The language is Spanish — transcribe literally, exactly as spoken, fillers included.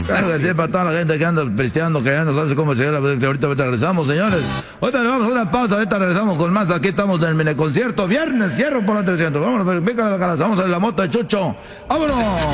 Claro que sí, para toda la gente que anda pisteando, que ya no sabe cómo llegar. Ahorita, ahorita regresamos, señores. Ahorita le vamos a una pausa, ahorita regresamos con más. Aquí estamos en el mini concierto. Viernes, cierro por la trescientos. Vámonos, pícale la cara. Vamos en la moto de Chucho. ¡Vámonos!